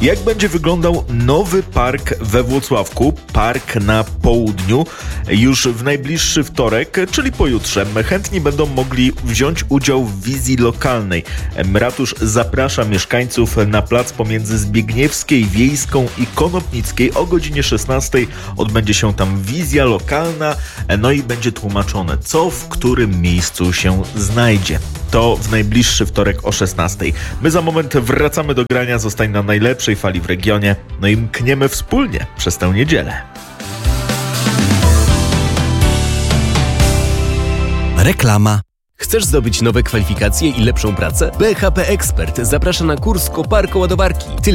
Jak będzie wyglądał nowy park we Włocławku, park na południu, już w najbliższy wtorek, czyli pojutrze. Chętni będą mogli wziąć udział w wizji lokalnej. Ratusz zaprasza mieszkańców na plac pomiędzy Zbigniewskiej, Wiejską i Konopnickiej. O godzinie 16 odbędzie się tam wizja lokalna, no i będzie tłumaczone, co w którym miejscu się znajdzie. To w najbliższy wtorek o 16. My za moment wracamy do grania, zostań na najlepszej fali w regionie, no i mkniemy wspólnie przez tę niedzielę. Reklama. Chcesz zdobyć nowe kwalifikacje i lepszą pracę? BHP Expert zaprasza na kurs koparko-ładowarki.